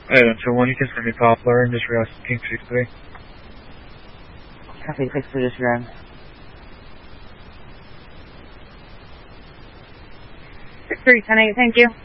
1, you can send me Poplar and just request King 63. Copy, thanks for disregard. 6310-8, thank you.